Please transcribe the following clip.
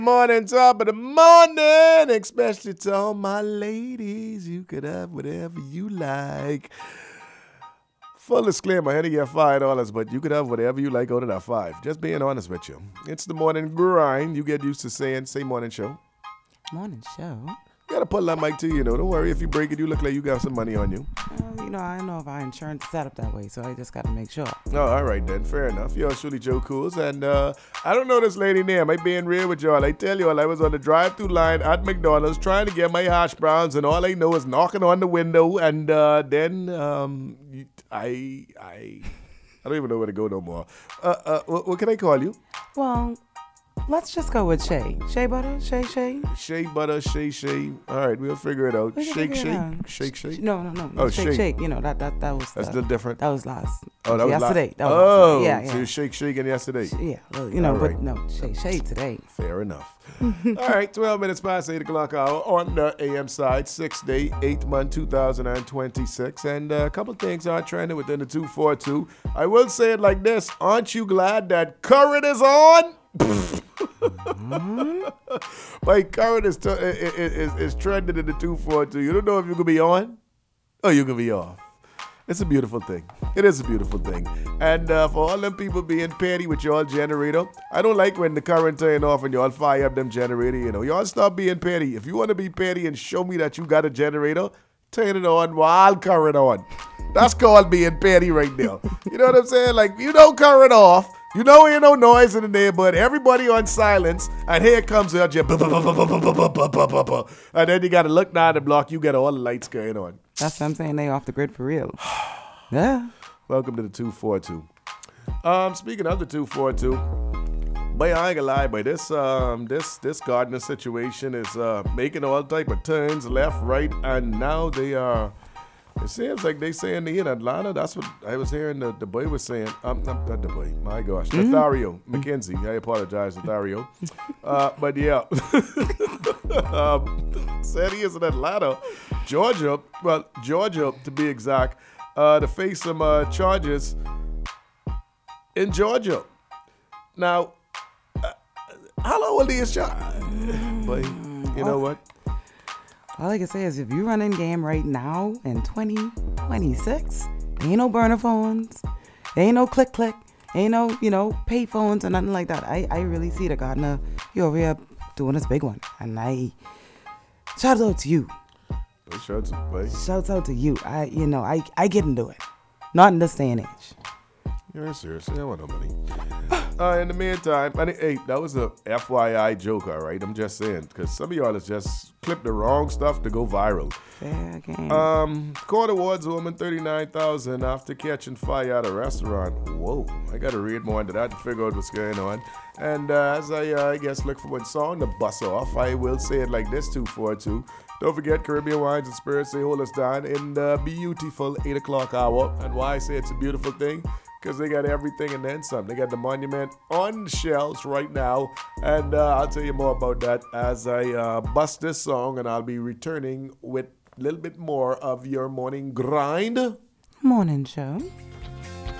Morning, top of the morning, especially to all my ladies. You could have whatever you like. Full disclaimer, I had to get $5, but you could have whatever you like out of that five. Just being honest with you. It's the morning grind. You get used to saying, say morning show. Morning show? You gotta pull that mic to you, Don't worry if you break it, you look like you got some money on you. I don't know if our insurance is set up that way, so I just got to make sure. Oh, all right then. Fair enough. You're Shuli Joe Cools. And I don't know this lady name. I being real with y'all. I tell y'all, I was on the drive-through line at McDonald's trying to get my hash browns, and all I know is knocking on the window. And then I don't even know where to go no more. What can I call you? Well, let's just go with Shay. Shea butter? Shay? Shea butter, Shay. All right, we'll figure it out. Shake. No. Oh, shake. shake. That was... That's still different. That was last. Oh, that was yesterday. Last. Oh, yeah. So you shaking yesterday. Yeah, well, All right. but no, Shay today. Fair enough. All right, 12 minutes past 8 o'clock hour on the AM side, 6th day, 8th month, 2026. And a couple things are trending within the 242. I will say it like this. Aren't you glad that current is on? My current is trending in the 242. You don't know if you can be on or you can be off. It's a beautiful thing. It is a beautiful thing. And for all them people being petty with y'all generator, I don't like when the current turn off and y'all fire up them generator. Y'all stop being petty. If you want to be petty and show me that you got a generator, turn it on while current on. That's called being petty right now. You know what I'm saying? Like, current off. Ain't no noise in the neighborhood. Everybody on silence. And here comes your and then you got to look down the block. You got all the lights going on. That's what I'm saying. They off the grid for real. Yeah. Welcome to the 242. Speaking of the 242, boy, I ain't gonna lie, boy. This Gardner situation is making all type of turns left, right, and now they are. It seems like they saying they in Atlanta. That's what I was hearing the boy was saying. Not the boy. My gosh. Lothario McKenzie. I apologize, Lothario. But yeah. Said he is in Atlanta. Georgia to be exact, to face some charges in Georgia. Now, how old is charges? But you know what? All I can say is if you run in game right now in 2026, there ain't no burner phones, there ain't no click, ain't no pay phones or nothing like that. I really see the Gardner, you over here doing this big one. And shout out to you. Shouts out to you. I get into it. Not in this day and age. You're serious. I want no money. In the meantime, hey, that was a FYI joke, all right? I'm just saying, because some of y'all has just clipped the wrong stuff to go viral. Fair game. Court awards a woman $39,000 after catching fire at a restaurant. Whoa, I got to read more into that to figure out what's going on. And as I guess look for one song to bust off, I will say it like this, 242. Don't forget Caribbean Wines and Spirits, they hold us down in the beautiful 8 o'clock hour. And why I say it's a beautiful thing? Because they got everything and then some. They got the monument on the shelves right now. And I'll tell you more about that as I bust this song. And I'll be returning with a little bit more of your morning grind. Morning show.